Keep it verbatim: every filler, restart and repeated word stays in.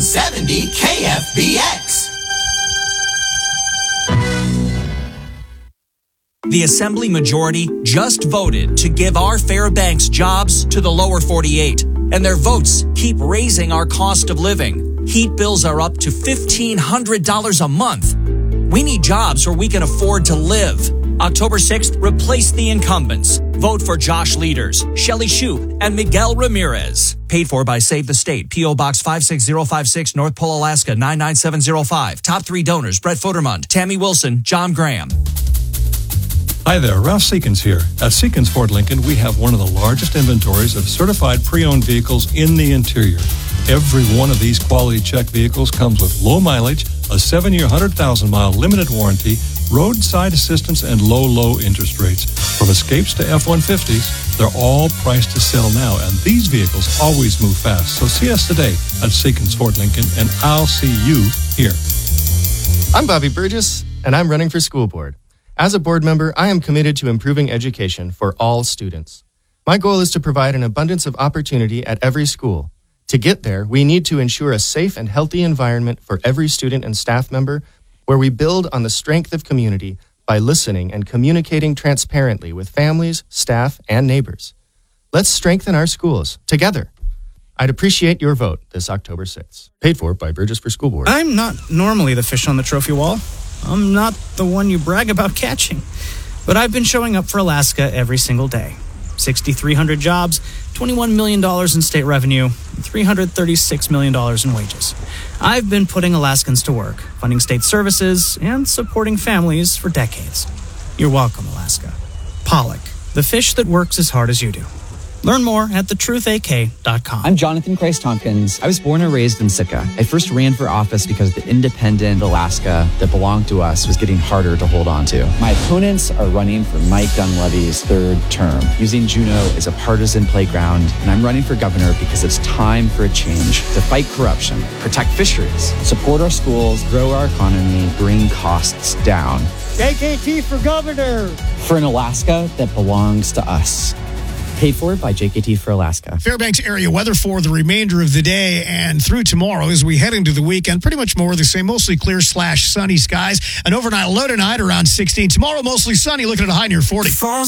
seventy K F B X. The Assembly majority just voted to give our Fairbanks jobs to the lower forty-eight, and their votes keep raising our cost of living. Heat bills are up to fifteen hundred dollars a month. We need jobs where we can afford to live. October sixth, replace the incumbents. Vote for Josh Leaders, Shelley Shoup, and Miguel Ramirez. Paid for by Save the State, P O. Box five six zero five six, North Pole, Alaska, nine nine seven zero five. Top three donors, Brett Futtermund, Tammy Wilson, John Graham. Hi there, Ralph Seekins here. At Seekins Ford Lincoln, we have one of the largest inventories of certified pre-owned vehicles in the interior. Every one of these quality check vehicles comes with low mileage, a seven-year, one hundred thousand mile limited warranty, roadside assistance, and low, low interest rates. From Escapes to F one fifties, they're all priced to sell now, and these vehicles always move fast. So see us today at Seekins Ford Lincoln, and I'll see you here. I'm Bobby Burgess, and I'm running for school board. As a board member, I am committed to improving education for all students. My goal is to provide an abundance of opportunity at every school. To get there, we need to ensure a safe and healthy environment for every student and staff member, where we build on the strength of community by listening and communicating transparently with families, staff, and neighbors. Let's strengthen our schools together. I'd appreciate your vote this October sixth. Paid for by Burgess for School Board. I'm not normally the fish on the trophy wall. I'm not the one you brag about catching. But I've been showing up for Alaska every single day. six thousand three hundred jobs, twenty-one million dollars in state revenue, and three hundred thirty-six million dollars in wages. I've been putting Alaskans to work, funding state services, and supporting families for decades. You're welcome, Alaska. Pollock, the fish that works as hard as you do. Learn more at the truth a k dot com. I'm Jonathan Christ Tompkins. I was born and raised in Sitka. I first ran for office because the independent Alaska that belonged to us was getting harder to hold on to. My opponents are running for Mike Dunleavy's third term, using Juneau as a partisan playground, and I'm running for governor because it's time for a change to fight corruption, protect fisheries, support our schools, grow our economy, bring costs down. J K T for governor! For an Alaska that belongs to us. Paid for by J K T for Alaska. Fairbanks area weather for the remainder of the day and through tomorrow as we head into the weekend. Pretty much more of the same, mostly clear slash sunny skies. An overnight low tonight around sixteen. Tomorrow, mostly sunny, looking at a high near forty.